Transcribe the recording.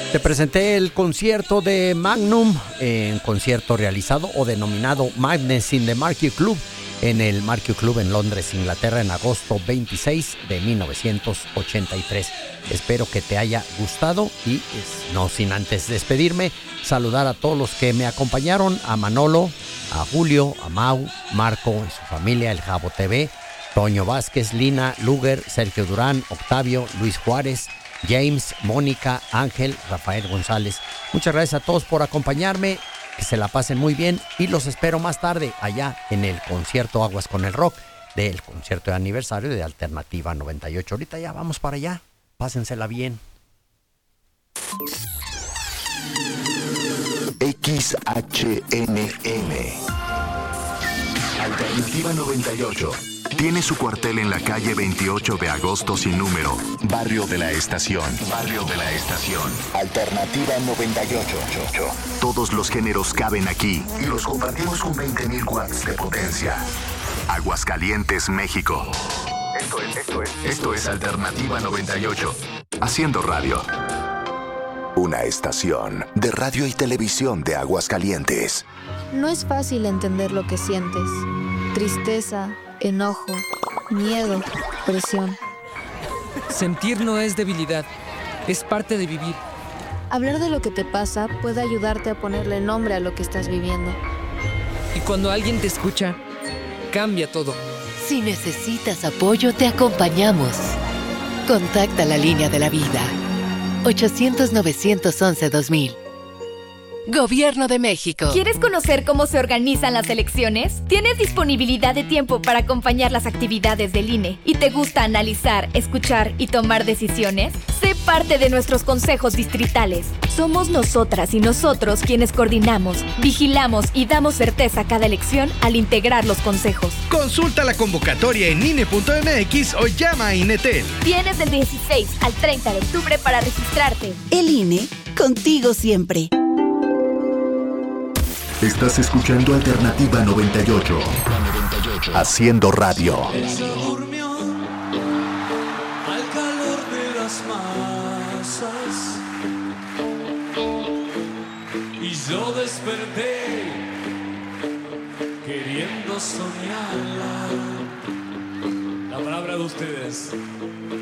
Te presenté el concierto de Magnum, un concierto realizado o denominado Madness in the Marquee Club, en el Marquee Club en Londres, Inglaterra, en agosto 26 de 1983. Espero que te haya gustado y, no sin antes despedirme, saludar a todos los que me acompañaron, a Manolo, a Julio, a Mau, Marco y su familia, el Jabo TV, Toño Vázquez, Lina, Luger, Sergio Durán, Octavio, Luis Juárez, James, Mónica, Ángel, Rafael González. Muchas gracias a todos por acompañarme, que se la pasen muy bien y los espero más tarde allá en el concierto Aguas con el Rock del concierto de aniversario de Alternativa 98. Ahorita ya vamos para allá, pásensela bien. XHNM Alternativa 98 tiene su cuartel en la calle 28 de agosto sin número, Barrio de la Estación. Barrio de la Estación. Alternativa 98. Todos los géneros caben aquí y los compartimos con 20.000 watts de potencia. Aguascalientes, México. Esto es Alternativa 98. Haciendo radio. Una estación de radio y televisión de Aguascalientes. No es fácil entender lo que sientes. Tristeza, enojo, miedo, presión. Sentir no es debilidad, es parte de vivir. Hablar de lo que te pasa puede ayudarte a ponerle nombre a lo que estás viviendo. Y cuando alguien te escucha, cambia todo. Si necesitas apoyo, te acompañamos. Contacta la línea de la vida. 800-911-2000. Gobierno de México. ¿Quieres conocer cómo se organizan las elecciones? ¿Tienes disponibilidad de tiempo para acompañar las actividades del INE? ¿Y te gusta analizar, escuchar y tomar decisiones? Sé parte de nuestros consejos distritales. Somos nosotras y nosotros quienes coordinamos, vigilamos y damos certeza a cada elección al integrar los consejos. Consulta la convocatoria en INE.mx o llama a INETEL. Tienes del 16 al 30 de octubre para registrarte. El INE, contigo siempre. Estás escuchando Alternativa 98. Haciendo radio. Él se durmió al calor de las masas y yo desperté queriendo soñarla. La palabra de ustedes.